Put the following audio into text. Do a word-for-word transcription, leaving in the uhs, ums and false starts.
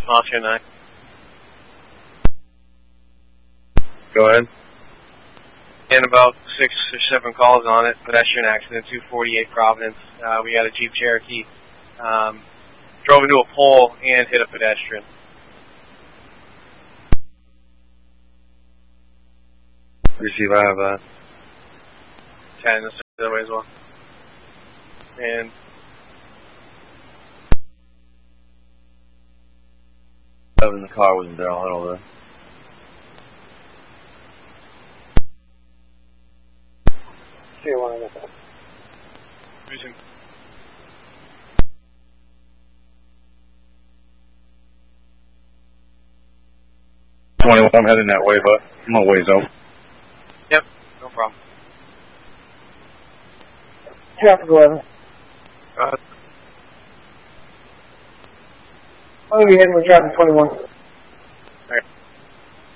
Oscar nine. Go ahead. And about six or seven calls on it. Pedestrian accident, two forty-eight Providence. Uh, we got a Jeep Cherokee. Um, drove into a pole and hit a pedestrian. Receive, I have that. ten, this the other way as well. And I was in the car, wasn't there? I'll head over there. See you when I get that. Reason. twenty-one, I'm heading that way, but I'm a ways out. Yep, no problem. Traffic eleven. Uh, I'm going to be heading with traffic twenty-one.